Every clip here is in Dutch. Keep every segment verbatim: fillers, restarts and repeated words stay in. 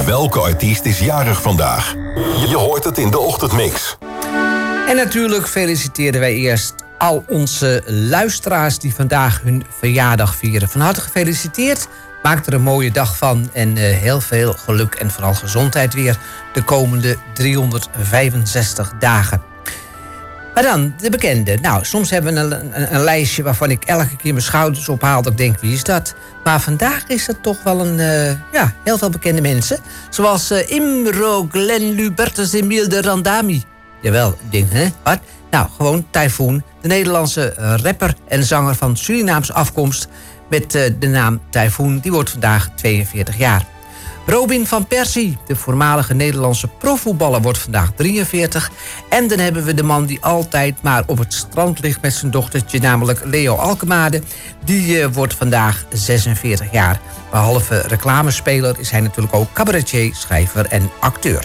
Welke artiest is jarig vandaag? Je hoort het in de ochtendmix. En natuurlijk feliciteren wij eerst al onze luisteraars die vandaag hun verjaardag vieren. Van harte gefeliciteerd. Maak er een mooie dag van en uh, heel veel geluk en vooral gezondheid weer de komende driehonderdvijfenzestig dagen. Maar dan, de bekende. Nou, soms hebben we een, een, een lijstje waarvan ik elke keer mijn schouders ophaal dat ik denk, wie is dat? Maar vandaag is het toch wel een, uh, ja, heel veel bekende mensen. Zoals uh, Imro, Glenn, Lubertus, Emile de Randami. Jawel, ik denk, hè? Wat? Nou, gewoon Typhoon, de Nederlandse uh, rapper en zanger van Surinaamse afkomst met uh, de naam Typhoon, die wordt vandaag tweeënveertig jaar. Robin van Persie, de voormalige Nederlandse profvoetballer, wordt vandaag drieënveertig. En dan hebben we de man die altijd maar op het strand ligt met zijn dochtertje, namelijk Leo Alkemade. Die uh, wordt vandaag zesenveertig jaar. Behalve reclamespeler is hij natuurlijk ook cabaretier, schrijver en acteur.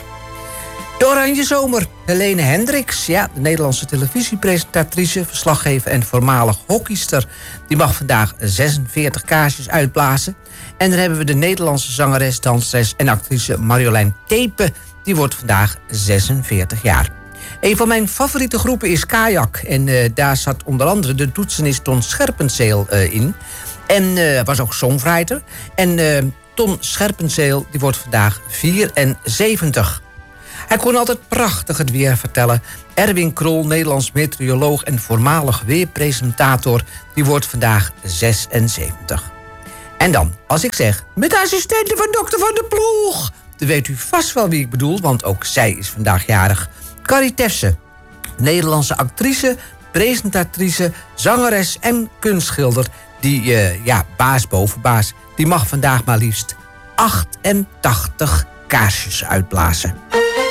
De Oranje Zomer, Helene Hendricks, ja, de Nederlandse televisiepresentatrice, verslaggever en voormalig hockeyster, die mag vandaag zesenveertig kaarsjes uitblazen. En dan hebben we de Nederlandse zangeres, danseres en actrice Marjolein Tepe, die wordt vandaag zesenveertig jaar. Een van mijn favoriete groepen is Kajak en uh, daar zat onder andere de toetsenist Ton Scherpenzeel uh, in. En uh, was ook songwriter. En uh, Ton Scherpenzeel, die wordt vandaag vierenzeventig. Hij kon altijd prachtig het weer vertellen. Erwin Krol, Nederlands meteoroloog en voormalig weerpresentator, die wordt vandaag zesenzeventig. En dan, als ik zeg, met de assistente van dokter Van der Ploeg, dan weet u vast wel wie ik bedoel, want ook zij is vandaag jarig. Carrie Tefse, Nederlandse actrice, presentatrice, zangeres en kunstschilder, die, uh, ja, baas boven baas, die mag vandaag maar liefst achtentachtig kaarsjes uitblazen.